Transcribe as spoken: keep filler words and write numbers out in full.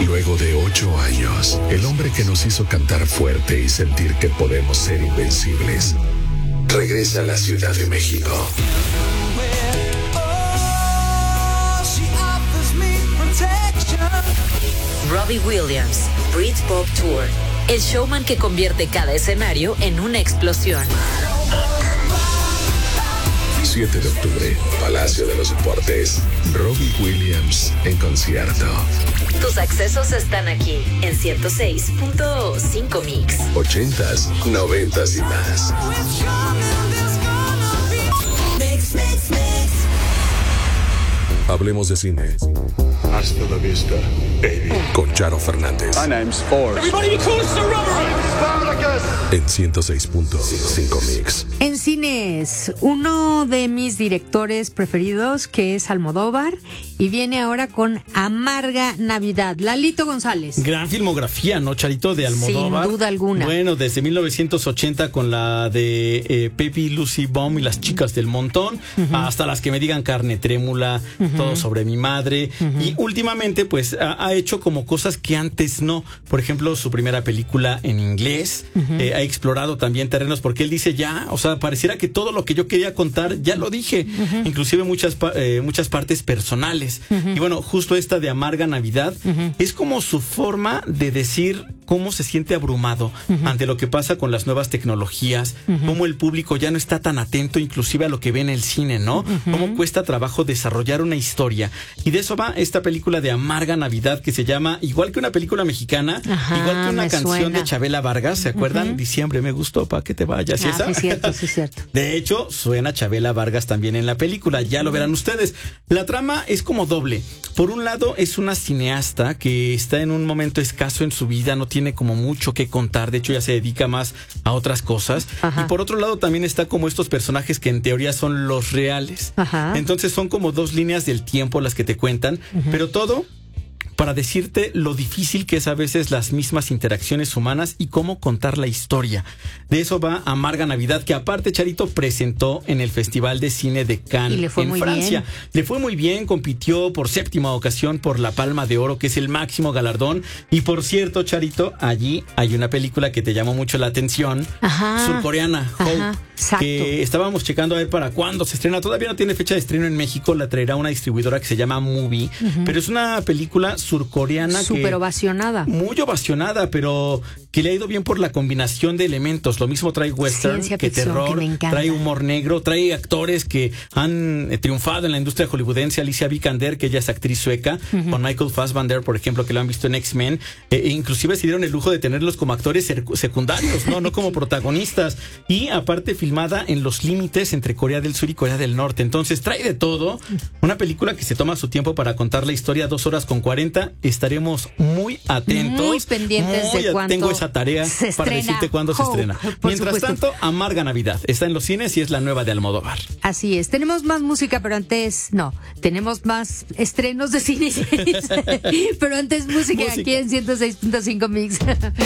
Luego de ocho años, el hombre que nos hizo cantar fuerte y sentir que podemos ser invencibles, regresa a la Ciudad de México. Robbie Williams, Britpop Tour. El showman que convierte cada escenario en una explosión. siete de octubre, Palacio de los Deportes. Robbie Williams en concierto. Tus accesos están aquí en ciento seis punto cinco Mix. Ochentas, noventas y más. Hablemos de cine. Hasta la vista, baby. Con Charo Fernández. My name's Forrest. Everybody be cool, it's a rubber. En ciento seis punto cinco Mix. En cines, uno de mis directores preferidos, que es Almodóvar, y viene ahora con Amarga Navidad. Lalito González. Gran filmografía, ¿no, Charito? De Almodóvar. Sin duda alguna. Bueno, desde mil novecientos ochenta con la de eh, Pepi, Lucy Baum y las chicas del montón, uh-huh. hasta las que me digan Carne Trémula, uh-huh. Todo sobre mi madre. Uh-huh. Y últimamente, pues, ha, ha hecho como cosas que antes no. Por ejemplo, su primera película en inglés. Uh-huh. Eh, ha explorado también terrenos, porque él dice ya, o sea, pareciera que todo lo que yo quería contar ya lo dije. Uh-huh. Inclusive muchas, eh, muchas partes personales. Uh-huh. Y bueno, justo esta de Amarga Navidad uh-huh. es como su forma de decir cómo se siente abrumado uh-huh. ante lo que pasa con las nuevas tecnologías, uh-huh. cómo el público ya no está tan atento inclusive a lo que ve en el cine, ¿no? Uh-huh. Cómo cuesta trabajo desarrollar una historia. Y de eso va esta película de Amarga Navidad, que se llama, igual que una película mexicana, Ajá, igual que una canción suena. de Chabela Vargas, ¿se acuerdan? Uh-huh. Diciembre me gustó, pa' que te vayas. Ah, esa? Sí, es cierto, sí, es cierto. De hecho, suena Chabela Vargas también en la película, ya lo verán ustedes. La trama es como doble. Por un lado, es una cineasta que está en un momento escaso en su vida, no tiene como mucho que contar, de hecho ya se dedica más a otras cosas. Ajá. Y por otro lado también está como estos personajes que en teoría son los reales. Ajá. Entonces son como dos líneas del tiempo las que te cuentan, uh-huh. pero todo para decirte lo difícil que es a veces las mismas interacciones humanas y cómo contar la historia. De eso va Amarga Navidad, que aparte Charito presentó en el Festival de Cine de Cannes, y le fue en muy Francia. Bien. Le fue muy bien, compitió por séptima ocasión por la Palma de Oro, que es el máximo galardón. Y por cierto, Charito, allí hay una película que te llamó mucho la atención, Ajá. surcoreana, Hope, Exacto. que estábamos checando a ver para cuándo se estrena. Todavía no tiene fecha de estreno en México, la traerá una distribuidora que se llama Movie, uh-huh. pero es una película surcoreana súper ovacionada. Muy ovacionada, pero que le ha ido bien por la combinación de elementos. Lo mismo trae western, Ciencia que ficción, terror, que me encanta. Trae humor negro, trae actores que han eh, triunfado en la industria hollywoodense. Alicia Vikander, que ella es actriz sueca, uh-huh. con Michael Fassbender, por ejemplo, que lo han visto en X-Men. Eh, e inclusive se dieron el lujo de tenerlos como actores secundarios, no, no como protagonistas. Y aparte filmada en los límites entre Corea del Sur y Corea del Norte. Entonces trae de todo. Una película que se toma su tiempo para contar la historia, dos horas con cuarenta. Estaremos muy atentos. Muy pendientes muy de cuándo tengo esa tarea para decirte cuándo se estrena. Mientras supuesto. tanto, Amarga Navidad está en los cines y es la nueva de Almodóvar. Así es. Tenemos más música, pero antes no. Tenemos más estrenos de cine. Pero antes música, música. Aquí en ciento seis punto cinco Mix.